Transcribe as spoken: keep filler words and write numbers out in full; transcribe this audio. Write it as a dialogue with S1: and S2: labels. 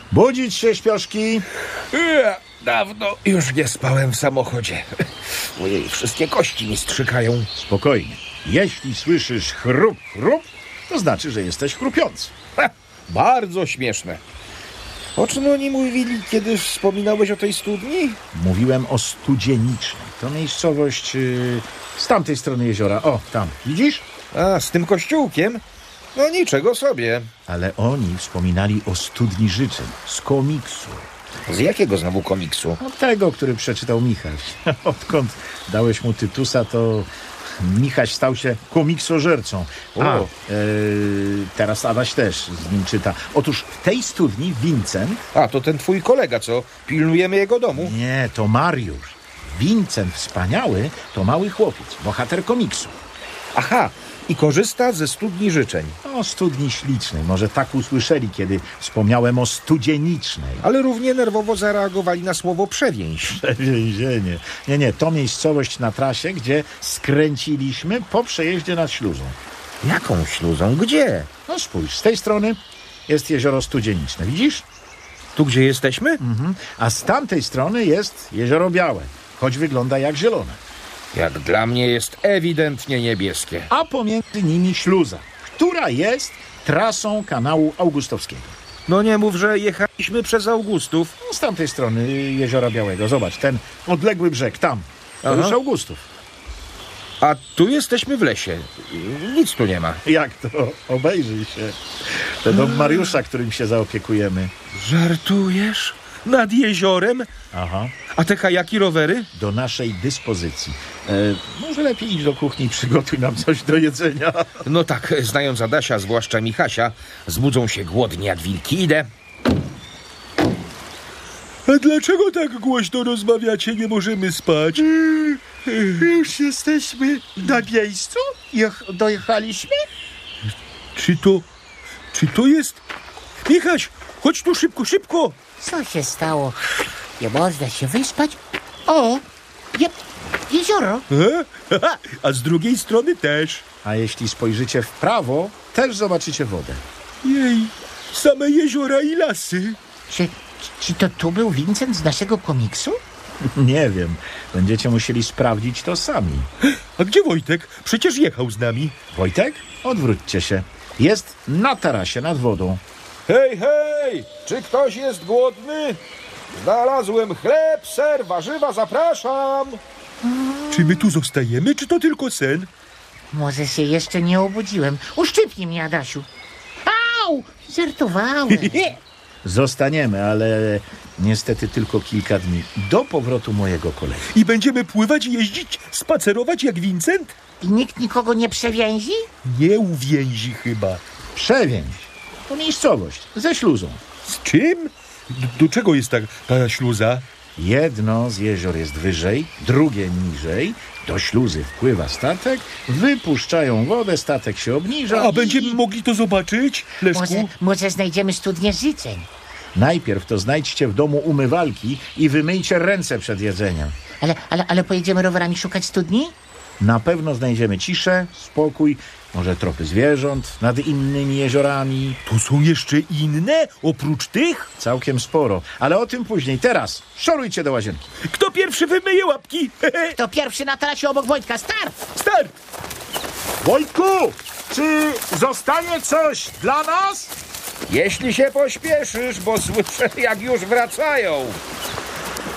S1: Budzić się, śpioszki.
S2: Ja dawno już nie spałem w samochodzie. Ojej, wszystkie kości mi strzykają.
S1: Spokojnie. Jeśli słyszysz chrup, chrup, to znaczy, że jesteś chrupiący.
S2: Ha, bardzo śmieszne. O czym oni mówili, kiedy wspominałeś o tej studni?
S1: Mówiłem o Studzienicznej. To miejscowość yy, z tamtej strony jeziora. O, tam. Widzisz?
S2: A, z tym kościółkiem? No niczego sobie.
S1: Ale oni wspominali o Studni Życzeń z komiksu.
S2: Z jakiego znowu komiksu?
S1: Od tego, który przeczytał Michaś. Odkąd dałeś mu Tytusa, to Michaś stał się komiksożercą. A,
S2: O.
S1: yy, teraz Adaś też z nim czyta. Otóż w tej studni Wincent...
S2: A, to ten twój kolega, co? Pilnujemy jego domu?
S1: Nie, to Mariusz. Wincent Wspaniały to mały chłopiec, bohater komiksu.
S2: Aha, i korzysta ze studni życzeń.
S1: O studni ślicznej. Może tak usłyszeli, kiedy wspomniałem o Studzienicznej.
S2: Ale równie nerwowo zareagowali na słowo przewięź.
S1: Więzienie. Nie, nie, to miejscowość na trasie, gdzie skręciliśmy po przejeździe nad śluzą.
S2: Jaką śluzą? Gdzie?
S1: No spójrz, z tej strony jest jezioro Studzieniczne, widzisz?
S2: Tu, gdzie jesteśmy?
S1: Mhm. A z tamtej strony jest jezioro Białe, choć wygląda jak zielone.
S2: Jak dla mnie jest ewidentnie niebieskie.
S1: A pomiędzy nimi śluza, która jest trasą kanału Augustowskiego.
S2: No nie mów, że jechaliśmy przez Augustów.
S1: No, z tamtej strony jeziora Białego. Zobacz, ten odległy brzeg, tam. To
S2: Aha.
S1: już Augustów.
S2: A tu jesteśmy w lesie. Nic tu nie ma.
S1: Jak to? Obejrzyj się. To dom Mariusza, którym się zaopiekujemy.
S2: Żartujesz? Nad jeziorem?
S1: Aha.
S2: A te kajaki, rowery?
S1: Do naszej dyspozycji. E, może lepiej idź do kuchni i przygotuj nam coś do jedzenia.
S2: No tak, znając Adasia, zwłaszcza Michasia, zbudzą się głodni jak wilki. Idę. A dlaczego tak głośno rozmawiacie? Nie możemy spać.
S1: Już jesteśmy na miejscu? Dojechaliśmy?
S2: Czy to... Czy to jest... Michaś, chodź tu szybko, szybko!
S3: Co się stało? Nie można się wyspać? O, je, jezioro.
S2: E? A z drugiej strony też.
S1: A jeśli spojrzycie w prawo, też zobaczycie wodę.
S2: Jej, same jeziora i lasy.
S3: Czy, czy to tu był Vincent z naszego komiksu?
S1: Nie wiem. Będziecie musieli sprawdzić to sami.
S2: A gdzie Wojtek? Przecież jechał z nami.
S1: Wojtek? Odwróćcie się. Jest na tarasie nad wodą.
S2: Hej, hej! Czy ktoś jest głodny? Znalazłem chleb, ser, warzywa, zapraszam! Czy my tu zostajemy, czy to tylko sen?
S3: Może się jeszcze nie obudziłem. Uszczypnij mnie, Adasiu. Au! Żartowałem.
S1: Zostaniemy, ale niestety tylko kilka dni. Do powrotu mojego kolegi.
S2: I będziemy pływać, jeździć, spacerować jak Vincent?
S3: I nikt nikogo nie przewięzi?
S2: Nie uwięzi chyba.
S1: Przewięź. To miejscowość ze śluzą.
S2: Z czym? D- do czego jest ta, ta śluza?
S1: Jedno z jezior jest wyżej, drugie niżej. Do śluzy wpływa statek, wypuszczają wodę, statek się obniża.
S2: A
S1: i...
S2: będziemy mogli to zobaczyć, Leszku?
S3: Może, może znajdziemy studnię życzeń.
S1: Najpierw to znajdźcie w domu umywalki i wymyjcie ręce przed jedzeniem.
S3: Ale, ale, ale pojedziemy rowerami szukać studni?
S1: Na pewno znajdziemy ciszę, spokój, może tropy zwierząt nad innymi jeziorami.
S2: Tu są jeszcze inne, oprócz tych?
S1: Całkiem sporo, ale o tym później. Teraz szorujcie do łazienki.
S2: Kto pierwszy wymyje łapki?
S3: To pierwszy na tarasie obok Wojtka. Start!
S2: Start!
S1: Wojtku, czy zostanie coś dla nas?
S2: Jeśli się pośpieszysz, bo słyszę, jak już wracają.